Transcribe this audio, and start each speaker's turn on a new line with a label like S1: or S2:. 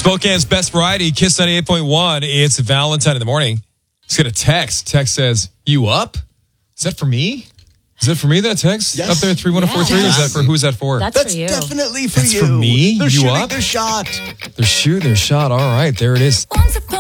S1: Spokane's best variety, Kiss 98.1. It's Valentine in the morning. Let's get a text. Text says, "You up?" Is that for me? Is that for me, that text?
S2: Yes.
S1: Up there, 31043?
S2: Yes.
S1: Is that for, who's that for?
S3: That's for you.
S2: Definitely for
S1: That's
S2: you.
S1: for me?
S2: They're
S1: You
S2: shooting
S1: up?
S2: their shot.
S1: They're shooting their shot. All right, there it is.
S4: Once upon